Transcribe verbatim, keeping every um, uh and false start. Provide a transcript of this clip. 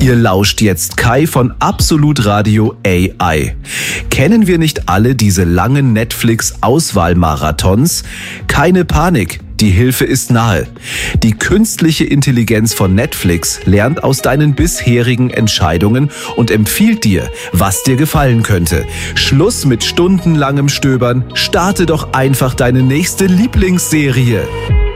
Hier lauscht jetzt Kai von Absolut Radio A I. Kennen wir nicht alle diese langen Netflix-Auswahlmarathons? Keine Panik, die Hilfe ist nahe. Die künstliche Intelligenz von Netflix lernt aus deinen bisherigen Entscheidungen und empfiehlt dir, was dir gefallen könnte. Schluss mit stundenlangem Stöbern, starte doch einfach deine nächste Lieblingsserie.